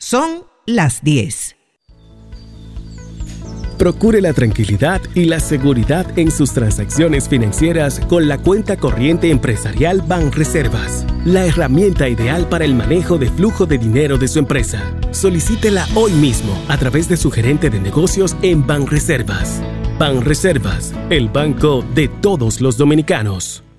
Son las 10. Procure la tranquilidad y la seguridad en sus transacciones financieras con la cuenta corriente empresarial Banreservas, la herramienta ideal para el manejo de flujo de dinero de su empresa. Solicítela hoy mismo a través de su gerente de negocios en Banreservas. Banreservas, el banco de todos los dominicanos.